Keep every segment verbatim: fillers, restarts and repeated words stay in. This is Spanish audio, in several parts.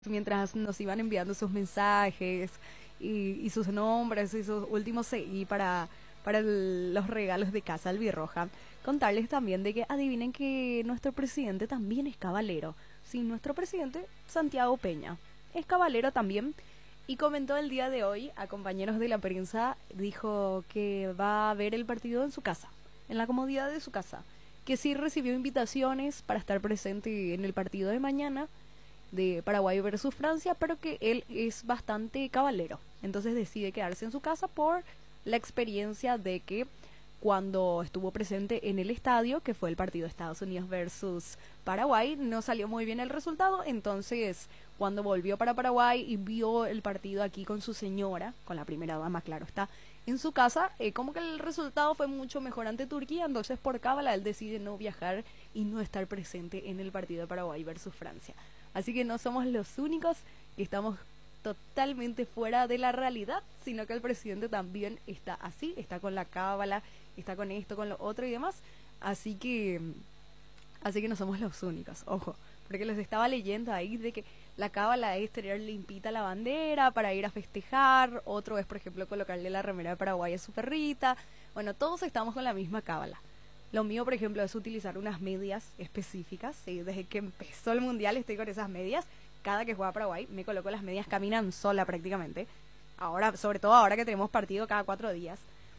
mientras nos iban enviando sus mensajes y, y sus nombres y sus últimos C I para, para el- los regalos de Casa Albirroja. Contarles también de que adivinen que nuestro presidente también es caballero. Sí, nuestro presidente, Santiago Peña, es caballero también. Y comentó el día de hoy a compañeros de la prensa, dijo que va a ver el partido en su casa, en la comodidad de su casa, que sí recibió invitaciones para estar presente en el partido de mañana de Paraguay versus Francia, pero que él es bastante caballero. Entonces decide quedarse en su casa por la experiencia de que cuando estuvo presente en el estadio, que fue el partido de Estados Unidos versus Paraguay, no salió muy bien el resultado. Entonces, cuando volvió para Paraguay y vio el partido aquí con su señora, con la primera dama, claro está, en su casa, eh, como que el resultado fue mucho mejor ante Turquía. Entonces, por cábala, él decide no viajar y no estar presente en el partido de Paraguay versus Francia. Así que no somos los únicos que estamos totalmente fuera de la realidad, sino que el presidente también está así, está con la cábala, está con esto, con lo otro y demás. Así que, así que no somos los únicos, ojo, porque les estaba leyendo ahí de que la cábala es tener limpita la bandera para ir a festejar, otro es, por ejemplo, colocarle la remera de Paraguay a su perrita. Bueno, todos estamos con la misma cábala. Lo mío, por ejemplo, es utilizar unas medias específicas. ¿Sí? Desde que empezó el mundial estoy con esas medias. Cada que juega Paraguay me coloco las medias, caminan sola prácticamente. Ahora, sobre todo ahora que tenemos partido cada cuatro días.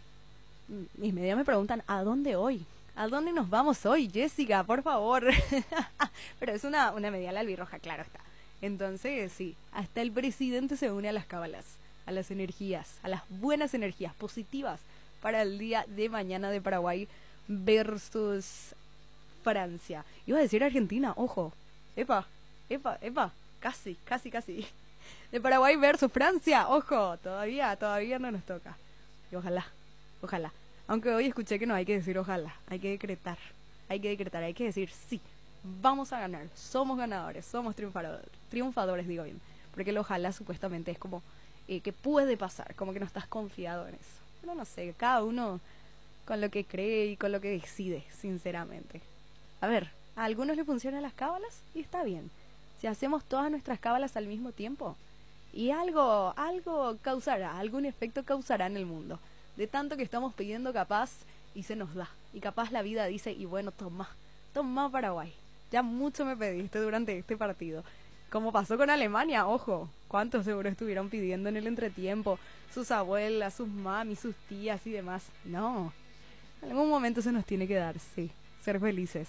Mis medias me preguntan, ¿a dónde hoy? ¿A dónde nos vamos hoy, Jessica? Por favor. Pero es una, una media albirroja, claro está. Entonces, sí, hasta el presidente se une a las cábalas, a las energías, a las buenas energías positivas para el día de mañana de Paraguay versus Francia. Iba a decir Argentina, ojo. Epa, epa, epa. Casi, casi, casi. De Paraguay versus Francia, ojo. Todavía, todavía no nos toca. Y ojalá, ojalá. Aunque hoy escuché que no hay que decir ojalá. Hay que decretar. Hay que decretar, hay que decir sí. Vamos a ganar. Somos ganadores. Somos triunfadores. Triunfadores, digo bien. Porque el ojalá supuestamente es como eh, que puede pasar. Como que no estás confiado en eso. Pero no sé, cada uno con lo que cree y con lo que decide, sinceramente. A ver, a algunos le funcionan las cábalas y está bien. Si hacemos todas nuestras cábalas al mismo tiempo, y algo, algo causará, algún efecto causará en el mundo. De tanto que estamos pidiendo capaz y se nos da. Y capaz la vida dice, y bueno, toma, toma Paraguay. Ya mucho me pediste durante este partido. Como pasó con Alemania, ojo, cuántos seguro estuvieron pidiendo en el entretiempo, sus abuelas, sus mamis, sus tías y demás. No, en algún momento se nos tiene que dar, sí, ser felices.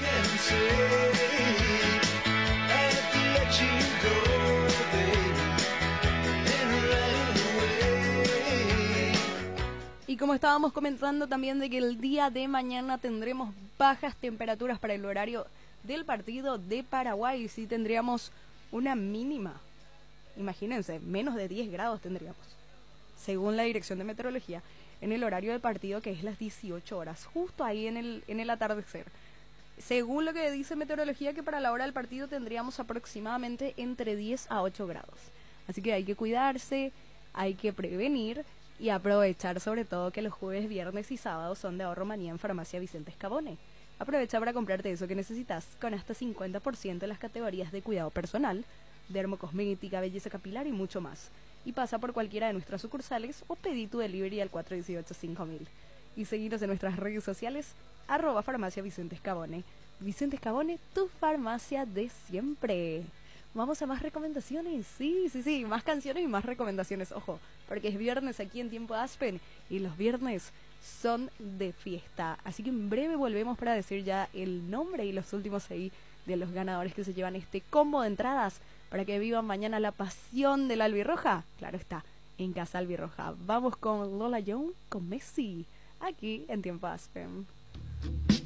Y como estábamos comentando también de que el día de mañana tendremos bajas temperaturas para el horario del partido de Paraguay, sí tendríamos una mínima, imagínense, menos de diez grados tendríamos, según la Dirección de Meteorología, en el horario del partido, que es las dieciocho horas, justo ahí en el, en el atardecer. Según lo que dice Meteorología, que para la hora del partido tendríamos aproximadamente entre diez a ocho grados. Así que hay que cuidarse, hay que prevenir y aprovechar sobre todo que los jueves, viernes y sábados son de ahorro manía en Farmacia Vicente Escabone. Aprovecha para comprarte eso que necesitas con hasta cincuenta por ciento en las categorías de cuidado personal, dermocosmética, belleza capilar y mucho más. Y pasa por cualquiera de nuestras sucursales o pedí tu delivery al cuatro uno ocho cinco mil. Y seguinos en nuestras redes sociales, arroba farmacia Vicente Escabone. Vicente Escabone, tu farmacia de siempre. Vamos a más recomendaciones, sí, sí, sí, más canciones y más recomendaciones, ojo, porque es viernes aquí en Tiempo Aspen y los viernes son de fiesta. Así que en breve volvemos para decir ya el nombre y los últimos ahí de los ganadores que se llevan este combo de entradas para que vivan mañana la pasión de la albirroja. Claro está, en Casa Albirroja. Vamos con Lola Young, con Messi, aquí en Tiempo Aspen.